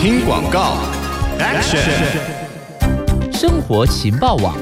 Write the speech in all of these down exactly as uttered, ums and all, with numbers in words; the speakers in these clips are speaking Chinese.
听广告 ，Action！ 生活情报网。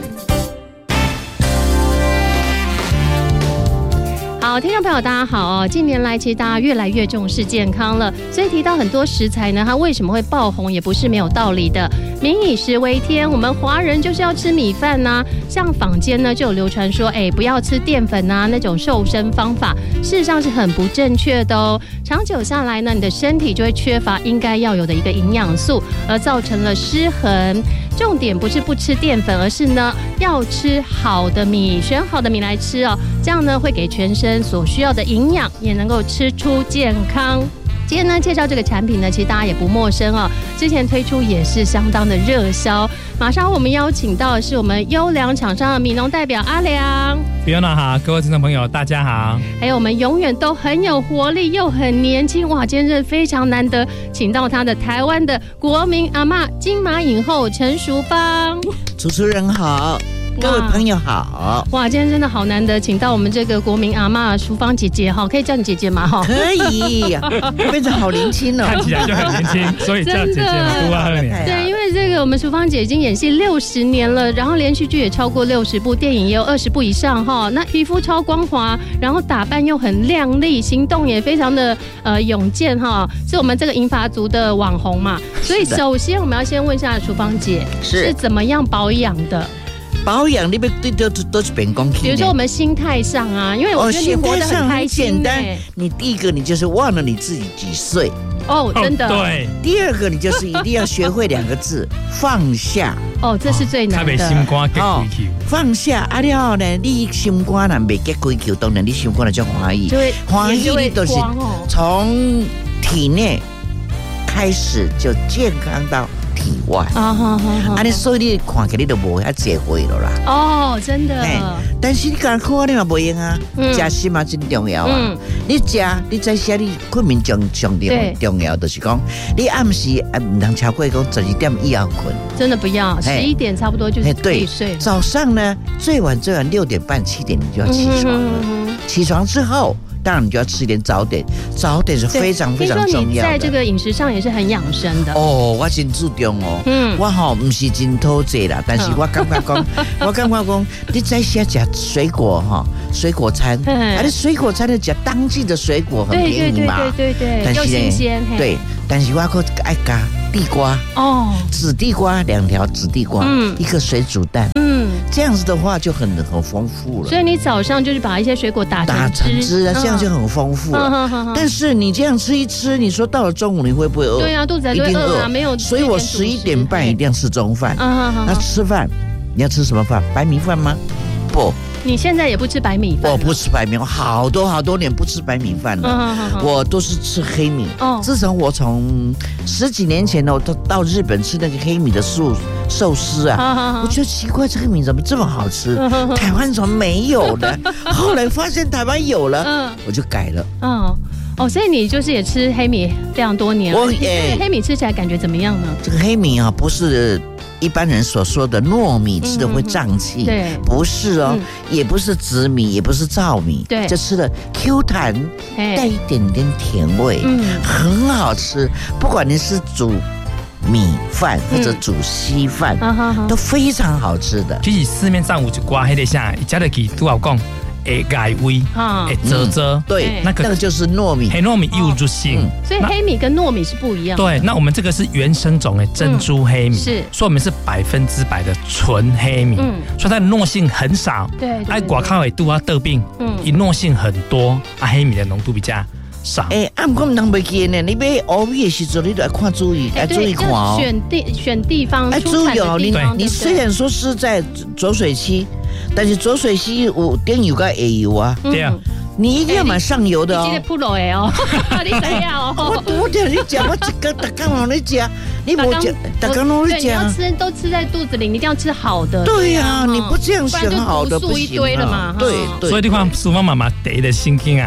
好，听众朋友大家好哦。近年来其实大家越来越重视健康了，所以提到很多食材呢，它为什么会爆红也不是没有道理的。民以食为天，我们华人就是要吃米饭呐、啊。像坊间呢就有流传说，哎，不要吃淀粉啊那种瘦身方法，事实上是很不正确的哦。长久下来呢，你的身体就会缺乏应该要有的一个营养素，而造成了失衡。重点不是不吃淀粉，而是呢要吃好的米，选好的米来吃哦，这样呢会给全身所需要的营养，也能够吃出健康。今天呢介绍这个产品呢，其实大家也不陌生哦，之前推出也是相当的热销。马上我们邀请到的是我们优良厂商的米农代表阿良。 Fiona 好，各位听众朋友大家好。 还有我们永远都很有活力又很年轻，哇，今天真的非常难得，请到他的台湾的国民阿嬷金马影后陈淑芳。 主持人好，各位朋友好。 哇，今天真的好难得，请到我们这个国民阿嬷淑芳姐姐哈，可以叫你姐姐吗？哈， 可以，变成好年轻哦， 看起来就很年轻，所以叫姐姐嘛，多二年。 对，因为这个我们淑芳姐已经演戏六十年了，然后连续剧也超过六十部，电影也有二十部以上哈。那皮肤超光滑，然后打扮又很亮丽，行动也非常的呃勇健哈，是我们这个银发族的网红嘛。所以首先我们要先问一下淑芳姐是, 是怎么样保养的？ 保养你别对都都是变公。 比如说我们心态上啊，因为我觉得你活得很开心、欸。 简单，你第一个你就是忘了你自己几岁。 哦，真的。 对。 第二个你就是一定要学会两个字，放下。 哦，这是最难的。 他心肝结龟球。 放下啊了呢，你心肝若未结龟球，当然你心肝就叫欢喜。欢喜你都是从体内开始就健康到体外啊，好好好，啊，你所以你看起来你都无遐结会了啦。 哦，真的。 但是你敢看你嘛不用啊，食食嘛真重要啊。嗯、你食，你在写你困眠上上重重要，就是讲你暗时啊唔通超过讲十二点以后困。 真的不要，十一点差不多就是可以睡。 早上呢，最晚最晚六点半七点你就要起床了。嗯嗯、起床之后。当然，你就要吃一点早点，早点是非常非常重要的。听说你在这个饮食上也是很养生的哦，我真注重哦。嗯，我吼不是真偷济啦，但是我感觉讲，我感觉讲，你在先吃水果哈，水果餐，啊，你水果餐的吃当季的水果很便宜嘛， 对对对对对，又新鲜。 对，但是我可爱加地瓜哦，紫地瓜两条紫地瓜，嗯，一个水煮蛋，嗯，这样子的话就很很丰富了。 所以你早上就是把一些水果打打成汁啊，这样就很丰富了。但是你这样吃一吃，你说到了中午你会不会饿？ 对啊，肚子还是会饿啊，没有。 所以我十一点半一定要吃中饭。那吃饭你要吃什么饭？白米饭吗？不。 你现在也不吃白米饭？ 我不吃白米，我好多好多年不吃白米饭了。嗯、我都是吃黑米。哦、自从我从十几年前呢，我到到日本吃那个黑米的寿寿司啊，我觉得奇怪，这个米怎么这么好吃？台湾怎么没有呢？后来发现台湾有了，嗯、我就改了。 嗯。哦，所以你就是也吃黑米非常多年了。我诶，黑米吃起来感觉怎么样呢？ 这个黑米啊，不是一般人所说的糯米，吃的会胀气。对，不是哦，嗯、也不是紫米，也不是糙米。对，这吃的 Q 弹，带一点点甜味，嗯，很好吃。不管你是煮米饭或者煮稀饭，嗯、都非常好吃的。 其实市面上有一挂迄个啥，一家的去都有讲。会改味，会遮遮， 对，那个那个就是糯米， 黑糯米有入性， 所以黑米跟糯米是不一样的。 对，那我们这个是原生种的珍珠黑米，是，所以我们是百分之百的纯黑米，嗯，所以它的糯性很少，对，哎，寡靠尾度啊得病，嗯，以糯性很多，啊，黑米的浓度比较少。 哎，啊，我们能袂记呢？你买乌米的时候，你都要看注意，要注意看哦。 选地选地方，哎， 注意哦，你你虽然说是在浊水溪。但是浊水溪有点油跟下油啊，对啊，你一定要买上游的哦。 你这个普罗的哦，你怎样哦？ 我我叫你讲，我一个大刚往你讲，你不讲，大刚往你讲。 你要吃都吃在肚子里，你一定要吃好的。 对呀，你不这样选好的不行啊。 一堆了嘛。 对对。 所以你看淑芳妈妈得的心经啊，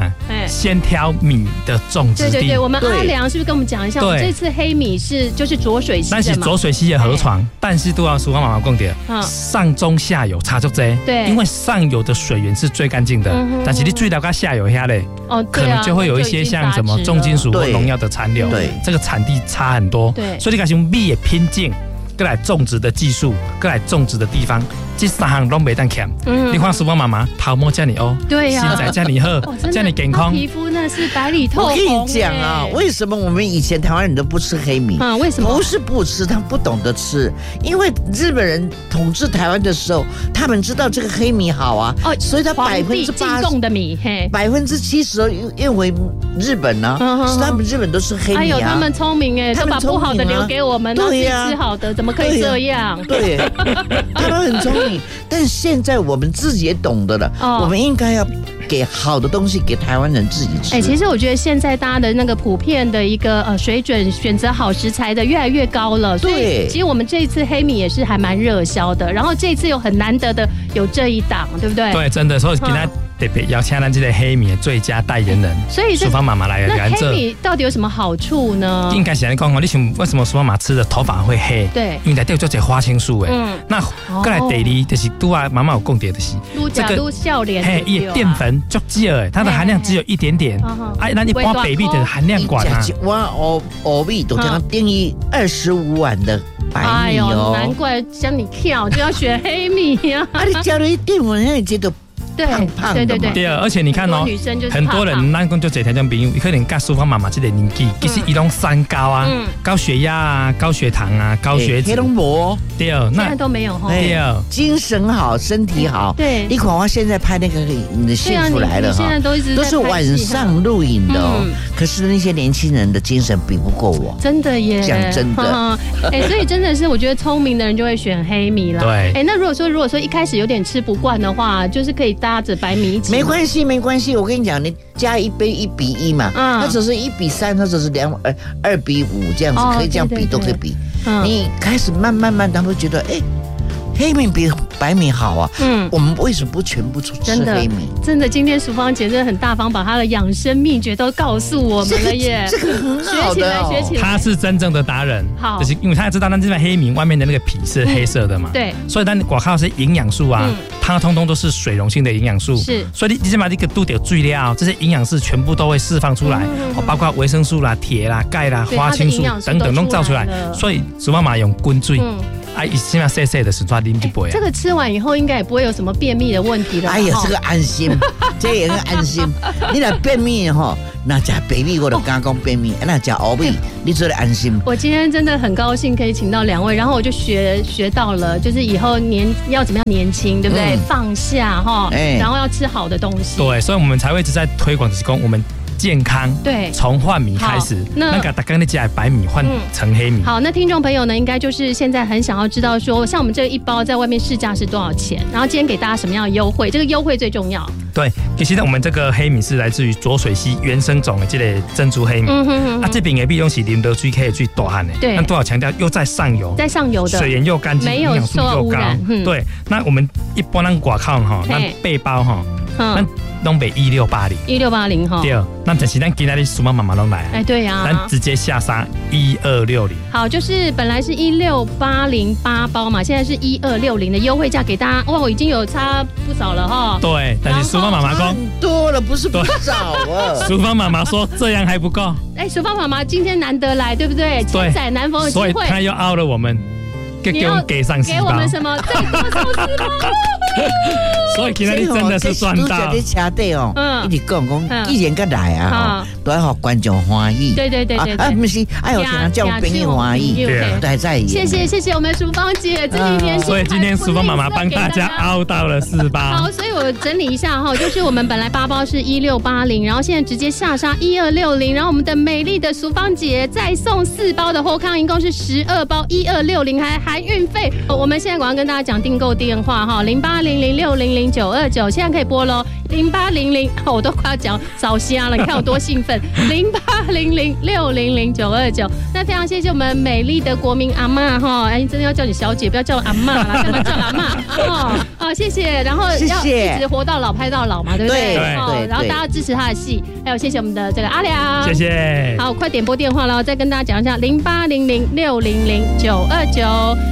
先挑米的种植地。 对对对，我们阿良是不是跟我们讲一下？我这次黑米是就是浊水溪的嘛？ 那是浊水溪的河床，但是都要淑芳妈妈讲的，上中下游差足多。 对， 因为上游的水源是最干净的，但是你最到它下游下嘞，哦，可能就会有一些像什么重金属或农药的残留，对，这个产地差很多。对，所以你看，用米的品种，过来种植的技术，过来种植的地方。这三项都没当欠，你看淑芳妈妈头毛叫你哦， 对呀， 身材叫你好，叫你健康， 皮肤那是白里透红。 我跟你讲啊，为什么我们以前台湾人都不吃黑米？ 啊，为什么？ 不是不吃，他们不懂得吃，因为日本人统治台湾的时候，他们知道这个黑米好啊，哦，所以他百分之八十的米，嘿， 百分之七十运回日本呢，是他们日本都是黑米啊。哎呦， 他们聪明哎，都把不好的留给我们，对呀，吃好的，怎么可以这样？ 对，他们很聪明。但现在我们自己也懂得了，哦、我们应该要给好的东西给台湾人自己吃。 哎、欸，其实我觉得现在大家的那个普遍的一个呃水准，选择好食材的越来越高了。所以其实我们这一次黑米也是还蛮热销的。然后这一次有很难得的有这一档，对不对？ 对，真的，所以今天特别邀请咱这个黑米的最佳代言人，所以淑芳妈妈来那黑米到底有什么好处呢？ 应该是你讲哦，你想为什么淑芳妈妈吃的头发会黑？ 对， 因为内底有做些花青素诶。嗯，那过来第二就是拄啊，妈妈有讲到的是这个笑脸， 嘿，伊淀粉足少诶，它的含量只有一点点。哎，那一般白米的含量管啊。 我黑黑米都这样定义二十五碗的白米哦， 难怪像你跳就要选黑米呀。 啊，你加了一淀粉，让你觉得。 对对对对对，而且你看哦，很多人咱讲就这条件朋友，可能跟淑芳妈妈这个年纪，其实伊拢三高啊，高血压啊，高血糖啊，高血脂， 对，那现在都没有哈。 对，精神好，身体好。对，你看我现在拍那个你的幸福来了哈，都是晚上录影的哦。可是那些年轻人的精神比不过我， 真的耶。 讲真的， 哎，所以真的是我觉得聪明的人就会选黑米啦。 对， 哎，那如果说如果说一开始有点吃不惯的话，就是可以搭着白米一起。 没关系，没关系。我跟你讲，你加一杯一比一嘛，嗯，它只是一比三，它只是两呃二比五这样子，可以这样比都可以比。你开始慢慢慢，他们会觉得哎。黑米比白米好啊！嗯，我们为什么不全部吃黑米？ 真的，今天淑芳姐真的很大方，把她的养生秘诀都告诉我们了耶！ 这个很好的，学起来，学起来。 她是真正的达人，好，就是因为她知道，那这块黑米外面的那个皮是黑色的嘛，对，所以咱广告是营养素啊，它通通都是水溶性的营养素，是，所以你先把这个肚点注料，这些营养素全部都会释放出来，包括维生素啦、铁啦、钙啦、花青素等等都造出来，所以淑芳妈用滚水。啊，起码细细的是抓啉一杯。 这个吃完以后应该也不会有什么便秘的问题了。 哎呀，这个安心，这也很安心。你若便秘哈，那吃白米我就敢讲便秘；那吃黑米，你做的安心。 我今天真的很高兴可以请到两位，然后我就学学到了，就是以后年要怎么样年轻，对不对？嗯、放下哈，哎、然后要吃好的东西。 对，所以我们才会一直在推广，就是讲我们。健康，对，从换米开始，那个大刚那家白米换成黑米。 好，那听众朋友呢，应该就是现在很想要知道说，像我们这一包在外面市价是多少钱？然后今天给大家什么样的优惠？这个优惠最重要。 对，其实我们这个黑米是来自于浊水溪原生种的这个珍珠黑米。嗯哼哼。啊，这边的米用是林德水可以最大汉的。对。那多少强调又在上游， 在上游的水源又干净，营养素又高。对。那我们一般咱外口哈，咱背包哈，咱东北一六八零， 一六八零哈。 对。那但是咱今天的淑芳妈妈都来， 哎，对呀、啊， 咱直接下杀一二六零。 好，就是本来是一六八零八包嘛，现在是一二六零的优惠价给大家，哇，已经有差不少了哈。 对，但是淑芳妈妈说多了，不是不少啊。 淑芳妈妈说这样还不够。 哎，淑芳妈妈今天难得来，对不对？千载难逢的机会， 所以她又凹了我们，给我们给上给我们什么？最多抽四包。 所以今天你真的是赚到。 这车底哦，嗯，一直讲讲，以前个来啊，都要让观众欢喜。 对对对对啊，不是，哎呦，天啊，叫朋友欢喜，都还在。 谢谢谢谢我们淑芳姐，这几天所以今天淑芳妈妈帮大家凹到了四包。 好，所以我整理一下哈，就是我们本来八包是一六八零，然后现在直接下杀一二六零，然后我们的美丽的淑芳姐再送四包的后康，一共是十二包一二六零，还含运费。我们现在广告跟大家讲订购电话哈，零八零零六零零九二九，现在可以拨喽，零八零零，我都快要讲烧瞎了，你看我多兴奋，零八零零六零零九二九。那非常谢谢我们美丽的国民阿嬷哈，哎，真的要叫你小姐，不要叫我阿嬷啦，干嘛叫阿嬷？哦，好， 好，谢谢。然后要一直活到老，拍到老嘛，对不对？ 对。 然后大家支持他的戏，还有谢谢我们的这个阿良， 谢谢。 好，快点拨电话了，再跟大家讲一下零八零零六零零九二九。